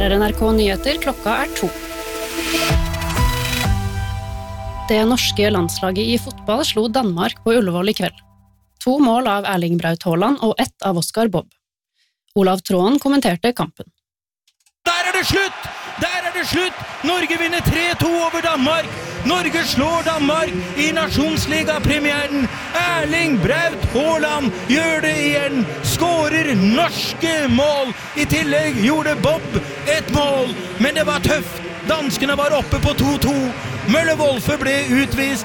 Her NRK Nyheter, klokka 2. Det norske landslaget i fotball slo Danmark på Ullevål i kveld. 2 mål av Erling Braut Haaland og 1 av Oscar Bob. Olav Tråen kommenterte kampen. Der er det slutt! Der er det slutt! Norge vinner 3-2 over Danmark! Norge slår Danmark i nasjonsligapremieren! Erling Braut Haaland gjør det igjen! Skårer norske mål! I tillegg gjorde Bob et mål, men det var tøft! Danskene var oppe på 2-2. Mølle Wolfe ble utvist.